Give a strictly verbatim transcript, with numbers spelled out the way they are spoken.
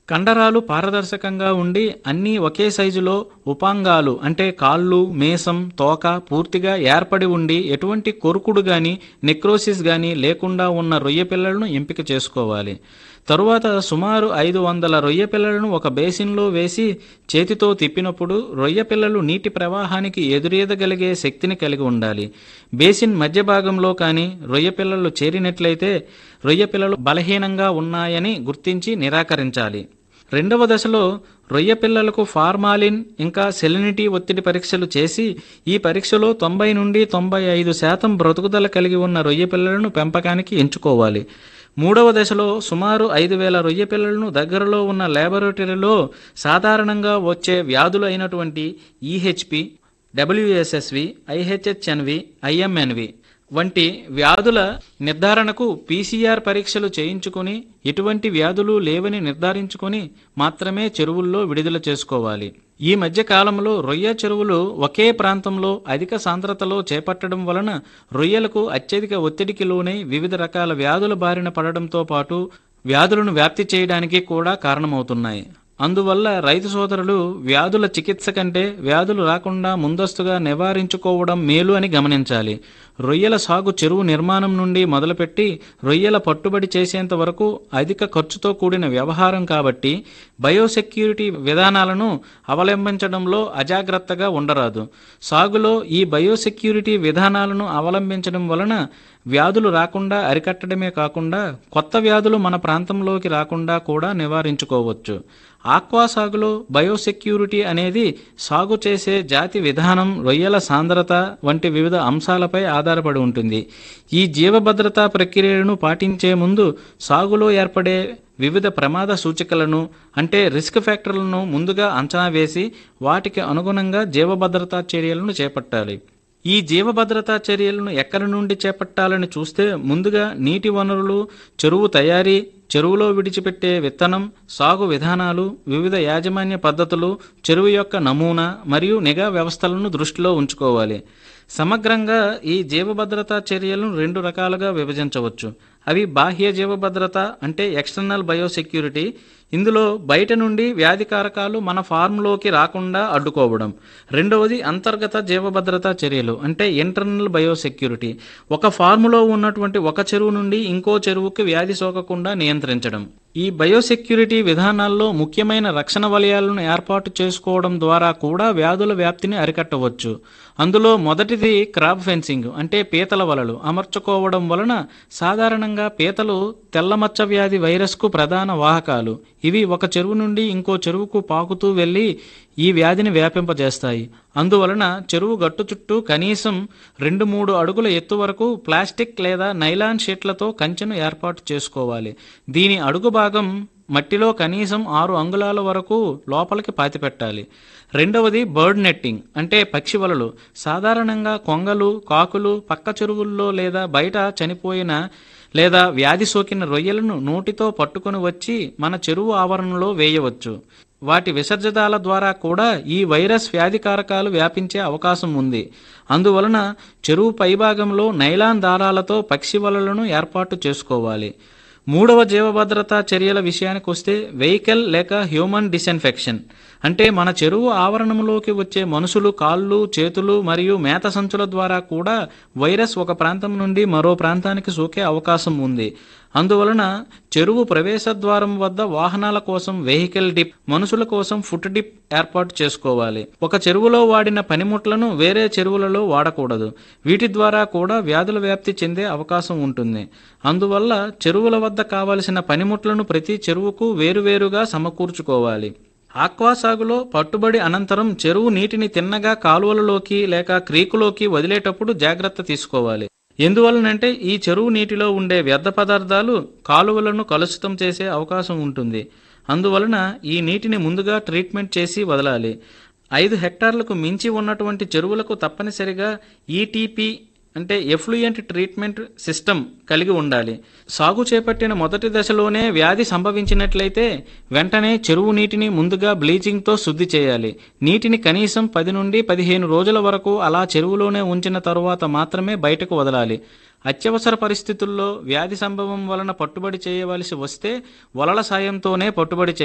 కండరాలు పారదర్శకంగా ఉండి అన్నీ ఒకే సైజులో ఉపాంగాలు అంటే కాళ్ళు, మీసం, తోక పూర్తిగా ఏర్పడి ఉండి ఎటువంటి కొరుకుడు గాని, నెక్రోసిస్ గాని లేకుండా ఉన్న రొయ్య పిల్లలను ఎంపిక చేసుకోవాలి. తరువాత సుమారు ఐదు వందల రొయ్య పిల్లలను ఒక బేసిన్లో వేసి చేతితో తిప్పినప్పుడు రొయ్య పిల్లలు నీటి ప్రవాహానికి ఎదురీదగలిగే శక్తిని కలిగి ఉండాలి. బేసిన్ మధ్య భాగంలో కానీ రొయ్య పిల్లలు చేరినట్లయితే రొయ్య పిల్లలు బలహీనంగా ఉన్నాయని గుర్తించి నిరాకరించాలి. రెండవ దశలో రొయ్య పిల్లలకు ఫార్మాలిన్ ఇంకా సెలినిటీ ఒత్తిడి పరీక్షలు చేసి ఈ పరీక్షలో తొంభై నుండి తొంభై ఐదు శాతం బ్రతుకుదల కలిగి ఉన్న రొయ్య పిల్లలను పెంపకానికి ఎంచుకోవాలి. మూడవ దశలో సుమారు ఐదు వేల రొయ్య పిల్లలను దగ్గరలో ఉన్న ల్యాబొరేటరీలో సాధారణంగా వచ్చే వ్యాధులు అయినటువంటి ఈహెచ్పి, డబ్ల్యూఎస్ఎస్వి, ఐహెచ్హెచ్ఎన్వి, ఐఎంఎన్వి వంటి వ్యాధుల నిర్ధారణకు పీసీఆర్ పరీక్షలు చేయించుకుని ఎటువంటి వ్యాధులు లేవని నిర్ధారించుకుని మాత్రమే చెరువుల్లో విడుదల చేసుకోవాలి. ఈ మధ్య కాలంలో రొయ్య చెరువులు ఒకే ప్రాంతంలో అధిక సాంద్రతలో చేపట్టడం వలన రొయ్యలకు అత్యధిక ఒత్తిడికి లోనై వివిధ రకాల వ్యాధుల బారిన పడడంతో పాటు వ్యాధులను వ్యాప్తి చేయడానికి కూడా కారణమవుతున్నాయి. అందువల్ల రైతు సోదరులు వ్యాధుల చికిత్స కంటే వ్యాధులు రాకుండా ముందస్తుగా నివారించుకోవడం మేలు అని గమనించాలి. రొయ్యల సాగు చెరువు నిర్మాణం నుండి మొదలుపెట్టి రొయ్యల పట్టుబడి చేసేంత వరకు అధిక ఖర్చుతో కూడిన వ్యవహారం కాబట్టి బయోసెక్యూరిటీ విధానాలను అవలంబించడంలో అజాగ్రత్తగా ఉండరాదు. సాగులో ఈ బయోసెక్యూరిటీ విధానాలను అవలంబించడం వలన వ్యాధులు రాకుండా అరికట్టడమే కాకుండా కొత్త వ్యాధులు మన ప్రాంతంలోకి రాకుండా కూడా నివారించుకోవచ్చు. ఆక్వా సాగులో బయోసెక్యూరిటీ అనేది సాగు చేసే జాతి విధానం, రొయ్యల సాంద్రత వంటి వివిధ అంశాలపై ఆధారపడి ఉంటుంది. ఈ జీవభద్రతా ప్రక్రియలను పాటించే ముందు సాగులో ఏర్పడే వివిధ ప్రమాద సూచికలను అంటే రిస్క్ ఫ్యాక్టర్లను ముందుగా అంచనా వేసి వాటికి అనుగుణంగా జీవభద్రతా చర్యలను చేపట్టాలి. ఈ జీవభద్రతా చర్యలను ఎక్కడి నుండి చేపట్టాలని చూస్తే ముందుగా నీటి వనరులు, చెరువు తయారీ, చెరువులో విడిచిపెట్టే విత్తనం, సాగు విధానాలు, వివిధ యాజమాన్య పద్ధతులు, చెరువు యొక్క నమూనా మరియు నిఘా వ్యవస్థలను దృష్టిలో ఉంచుకోవాలి. సమగ్రంగా ఈ జీవభద్రతా చర్యలను రెండు రకాలుగా విభజించవచ్చు. అవి బాహ్య జీవభద్రత అంటే ఎక్స్టర్నల్ బయోసెక్యూరిటీ. ఇందులో బయట నుండి వ్యాధికారకాలు మన ఫార్మ్లోకి రాకుండా అడ్డుకోవడం. రెండవది అంతర్గత జీవభద్రతా చర్యలు అంటే ఇంటర్నల్ బయోసెక్యూరిటీ. ఒక ఫార్ములో ఉన్నటువంటి ఒక చెరువు నుండి ఇంకో చెరువుకి వ్యాధి సోకకుండా నియంత్రించడం. ఈ బయోసెక్యూరిటీ విధానాల్లో ముఖ్యమైన రక్షణ వలయాలను ఏర్పాటు చేసుకోవడం ద్వారా కూడా వ్యాధుల వ్యాప్తిని అరికట్టవచ్చు. అందులో మొదటిది క్రాబ్ ఫెన్సింగ్ అంటే పీతల వలలు అమర్చుకోవడం వలన సాధారణంగా పీతలు తెల్లమచ్చ వ్యాధి వైరస్కు ప్రధాన వాహకాలు. ఇవి ఒక చెరువు నుండి ఇంకో చెరువుకు పాకుతూ వెళ్లి ఈ వ్యాధిని వ్యాపింపజేస్తాయి. అందువలన చెరువు గట్టు చుట్టూ కనీసం రెండు మూడు అడుగుల ఎత్తు వరకు ప్లాస్టిక్ లేదా నైలాన్ షీట్లతో కంచెను ఏర్పాటు చేసుకోవాలి. దీని అడుగు భాగం మట్టిలో కనీసం ఆరు అంగుళాల వరకు లోపలికి పాతిపెట్టాలి. రెండవది బర్డ్ నెట్టింగ్ అంటే పక్షి వలలు. సాధారణంగా కొంగలు, కాకులు పక్క చెరువుల్లో లేదా బయట చనిపోయిన లేదా వ్యాధి సోకిన రొయ్యలను నోటితో పట్టుకుని వచ్చి మన చెరువు ఆవరణలో వేయవచ్చు. వాటి విసర్జనాల ద్వారా కూడా ఈ వైరస్ వ్యాధికారకాలు వ్యాపించే అవకాశం ఉంది. అందువలన చెరువు పైభాగంలో నైలాన్ దారాలతో పక్షి వలలను ఏర్పాటు చేసుకోవాలి. మూడవ జీవభద్రతా చర్యల విషయానికి వస్తే వెహికల్ లేక హ్యూమన్ డిస్ఇన్ఫెక్షన్ అంటే మన చెరువు ఆవరణంలోకి వచ్చే మనుషులు కాళ్ళు, చేతులు మరియు మేత సంచుల ద్వారా కూడా వైరస్ ఒక ప్రాంతం నుండి మరో ప్రాంతానికి సోకే అవకాశం ఉంది. అందువలన చెరువు ప్రవేశ ద్వారం వద్ద వాహనాల కోసం వెహికల్ డిప్, మనుషుల కోసం ఫుట్ డిప్ ఏర్పాటు చేసుకోవాలి. ఒక చెరువులో వాడిన పనిముట్లను వేరే చెరువులలో వాడకూడదు. వీటి ద్వారా కూడా వ్యాధుల వ్యాప్తి చెందే అవకాశం ఉంటుంది. అందువల్ల చెరువుల వద్ద కావలసిన పనిముట్లను ప్రతి చెరువుకు వేరువేరుగా సమకూర్చుకోవాలి. ఆక్వా సాగులో పట్టుబడి అనంతరం చెరువు నీటిని తిన్నగా కాలువలలోకి లేక క్రీకులోకి వదిలేటప్పుడు జాగ్రత్త తీసుకోవాలి. ఎందువలనంటే ఈ చెరువు నీటిలో ఉండే వ్యర్థ పదార్థాలు కాలువలను కలుషితం చేసే అవకాశం ఉంటుంది. అందువలన ఈ నీటిని ముందుగా ట్రీట్మెంట్ చేసి వదలాలి. ఐదు హెక్టార్లకు మించి ఉన్నటువంటి చెరువులకు తప్పనిసరిగా ఈటీపీ అంటే ఎఫ్లూయంట్ ట్రీట్మెంట్ సిస్టమ్ కలిగి ఉండాలి. సాగు చేపట్టిన మొదటి దశలోనే వ్యాధి సంభవించినట్లయితే వెంటనే చెరువు నీటిని ముందుగా బ్లీచింగ్తో శుద్ధి చేయాలి. నీటిని కనీసం పది నుండి పదిహేను రోజుల వరకు అలా చెరువులోనే ఉంచిన తరువాత మాత్రమే బయటకు వదలాలి. అత్యవసర పరిస్థితుల్లో వ్యాధి సంభవం వలన పట్టుబడి చేయవలసి వస్తే వలల సాయంతోనే పట్టుబడి